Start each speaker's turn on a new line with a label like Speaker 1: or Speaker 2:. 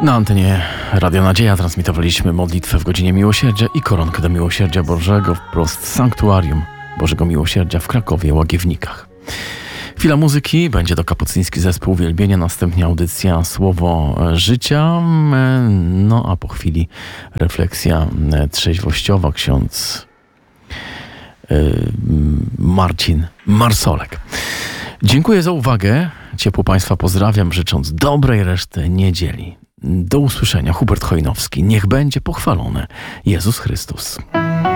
Speaker 1: Na antenie Radia Nadzieja transmitowaliśmy modlitwę w godzinie miłosierdzia i koronkę do miłosierdzia Bożego wprost z Sanktuarium Bożego Miłosierdzia w Krakowie, Łagiewnikach. Chwila muzyki, będzie to kapucyński zespół uwielbienia, następnie audycja Słowo Życia, no a po chwili refleksja trzeźwościowa, ksiądz Marcin Marsolek. Dziękuję za uwagę, ciepło Państwa pozdrawiam, życząc dobrej reszty niedzieli. Do usłyszenia. Hubert Chojnowski. Niech będzie pochwalony Jezus Chrystus.